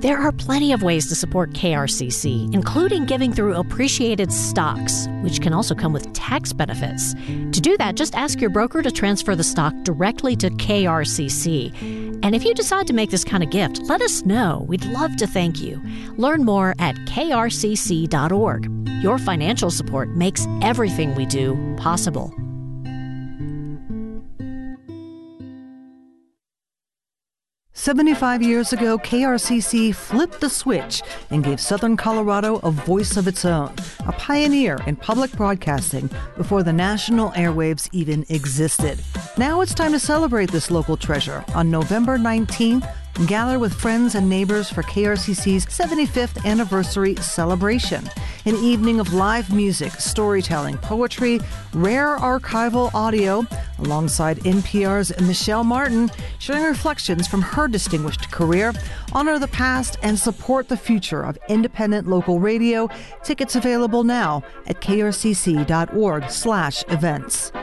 There are plenty of ways to support KRCC, including giving through appreciated stocks, which can also come with tax benefits. To do that, just ask your broker to transfer the stock directly to KRCC. And if you decide to make this kind of gift, let us know. We'd love to thank you. Learn more at krcc.org. Your financial support makes everything we do possible. "75 years ago, KRCC flipped the switch and gave Southern Colorado a voice of its own, a pioneer in public broadcasting before the national airwaves even existed. Now it's time to celebrate this local treasure. On November 19th, gather with friends and neighbors for KRCC's 75th anniversary celebration. An evening of live music, storytelling, poetry, rare archival audio, alongside NPR's Michelle Martin, sharing reflections from her distinguished career. Honor the past and support the future of independent local radio. Tickets available now at krcc.org/events.